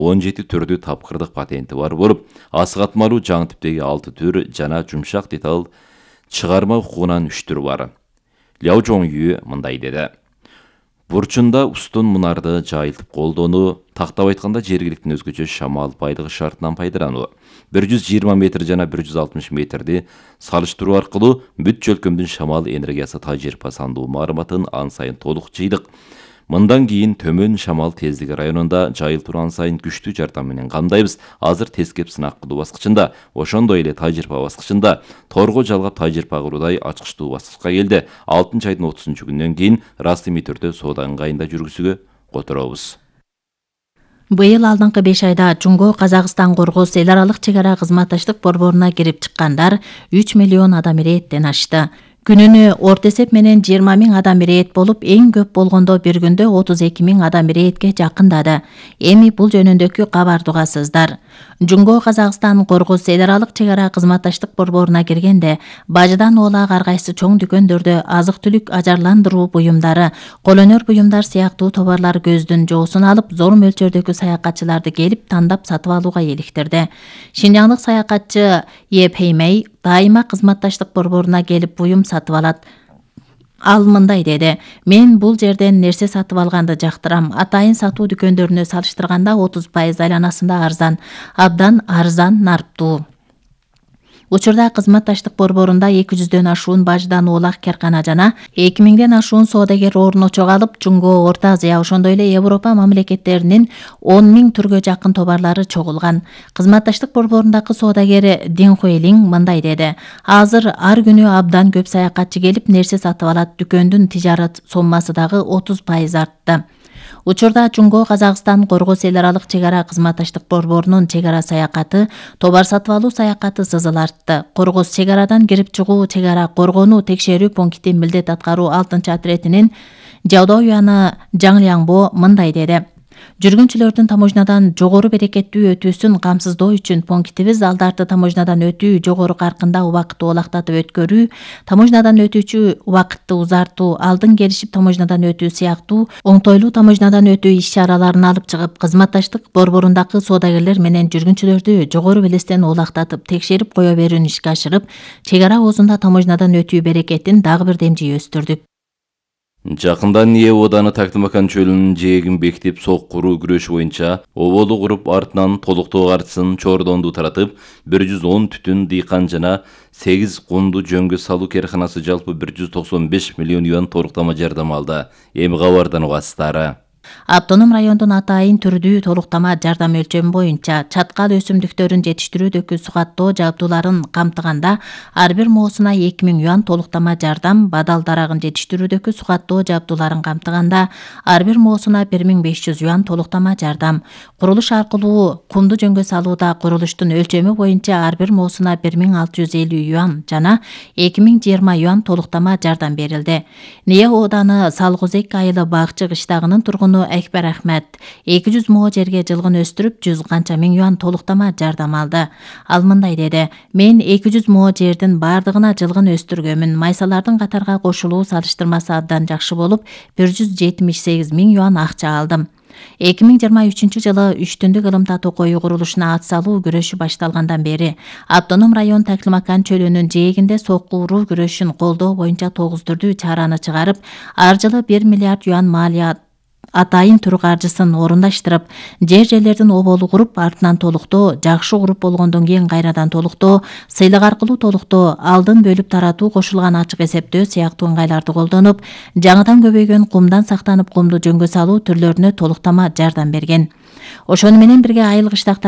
17 түрдүү тапкырдык патенти бар болуп, асык-атмалуу жаңы типтеги 6 түр жана жумшак деталь чыгарма укугунан 3 түр бар. Ляо Жоңю мындай деди. Бурчунда устун мунарды жайылтып колдонуу, тактап айтканда жергиликтин өзгөчө шамал байлыгы шартынан пайдалануу. 120 метр жана 160 метрди салыштыруу аркылуу бүт чөлкөмдүн шамал энергиясы тажрыйба сандуу маалыматын ан сайын толук жыйдык. Мындан кийин төмөн шамал тездиги районунда жайылтууну ан сайын күчтүү жардам менен камдайбыз. Азыр тескеп сынак кылуу баскычында, ошондой эле тажрыйба баскычында, торго жалгап тажрыйба кыруудай ачкычтуу баскычка келди. 6-айдын 30-күнүнөн кийин расмий түрдө соода ыңгайында жүргүзүүгө которобуз. Быйыл алдыңкы 5 айда Жумго Казакстан Коргоз эл аралык чек ара кызматташтык борборуна кирип чыккандар 3 миллион адам ирээттен ашты. Күнүнө орто эсеп менен 20 000 адам ирээт болуп, эң көп болгондо бир күндө 32 000 адам ирээтке жакындады. Эми бул жөнүндөгү кабарды угасыздар. Жумго Казакстан Коргоз эл аралык чек ара кызматташтык борборуна киргенде, бажыдан оолак ар кайсы чоң дүкөндөрдө азык-түлүк ажарландыруу буюмдары, колөнөр буюмдар сыяктуу товарлар көздүн жоосун алып, зор мөлчөрдөгү саякатчыларды келип тандап сатып алууга эликтирди. Шинжаңдык саякатчы Е Пеймей дайыма кызматташтык борборуна келип буюм сатып алат. Ал мындай деди. Мен бул жерден нерсе сатып алганды жактырам. Атайын сатуу дүкөндөрүнө салыштырганда 30% айланасында арзан. Абдан арзан, нарптуу. Учурда кызматташтык борборунда 200дөн ашуун бажыдан оолак керкана жана 2000ден ашуун соодагер орночо калып, Жумго, Орто Азия, ошондой эле Европа мамлекеттеринин 10 000 түргө жакын товарлары чогулган. Кызматташтык борборундагы соодагер Дин Хуэлиң мындай деди. Азыр ар күнү абдан көп саякатчы келип нерсе сатып алат. Дүкөндүн тижарат соммасы дагы 30% артты. Учурда Жумго Казакстан Коргоз эл аралык чек ара кызматташтык борборунун чек ара саякаты, товар сатып алуу саякаты сызыл артты. Коргоз чек арадан кирип чыгуу, чек ара коргонуу текшерүү пункти милдет аткаруу 6-отрядынын Жаудоо Юаны Жаңлиаңбо мындай деди. Жүргүнчүлөрдүн таможнядан жогору берекеттүү өтүүсүн камсыздоо үчүн пунктибиз алдарты таможнядан өтүү жогору каркында убакытты олактатып өткөрүү, таможнядан өтүүчү убакытты узартуу, алдын келишип таможнядан өтүү сыяктуу оңтойлуу таможнядан өтүү иш-чараларын алып чыгып, кызматташтык борборундагы соодагерлер менен жүргүнчүлөрдү жогору белестен олактатып, текшерип кое берүүнү ишке ашырып, чек ара оозунда таможнядан өтүү берекетин дагы бир демжи өстүрдүк. Жакында Ние Оданы Тактымакан чөлүнүн жээгин бекитип, соккуруу күрөшү боюнча оболу куруп, артынан толуктоо картысын Чордонду таратып, 110 түтүн дыйкан жана 8 кунду жөнгө салуу керканасы жалпы 195 миллион юан толуктама жардам алды. Эми кабардан угасыздары. Автоном райондун атайын түрдүү толуктама жардам өлчөмү боюнча чаткал өсүмдүктөрүн жетиштирүүдөгү сугаттоо жабдууларын камтыганда ар бир моосуна 2000 юан толуктама жардам, бадал дарагын жетиштирүүдөгү сугаттоо жабдууларын камтыганда ар бир моосуна 1500 юан толуктама жардам. Курулуш аркылуу кумду жөнгө салууда курулуштун өлчөмү боюнча ар бир моосуна 1650 юан жана 2020 юан толуктама жардам берилди. Ние Оданы Салгозек айылы Багчы кыштагынын тургуну Экбер Ахмет 200 moo жерге жылгын өстүрүп 100 канча миң юан толуктама жардам алды. Ал мындай деди. Мен 200 moo жердин бардыгына жылгын өстүргөмүн. Майсалардын катарга кошулуу салыштырмасы абдан жакшы болуп, 178 миң юан акча алдым. 2023 жылы 3 түндүк ылым татуу коюу курулушуна ат салуу күрөшү башталгандан бери автоном район Тактымакан чөлүнүн жээгинде соккуруу күрөшүн колдоо боюнча 9 түрдүү чараны чыгарып, ар жылы 1 миллиард юан малия атайын түр каржысын орундаштырып, жерлердин оболу куруп, артынан толуктоо, жакшы куруп болгондон кийин кайрадан толуктоо, сыйлык аркылуу толуктоо, алдын бөлүп таратуу, кошулган ачык эсептөө сыяктуу ыңгайларды колдонуп, жаңыдан көбөйгөн кумдан сактанып, кумду жөнгө салуу түрлөрүнө толуктама жардам берген. Ошону менен бирге айыл кыштакта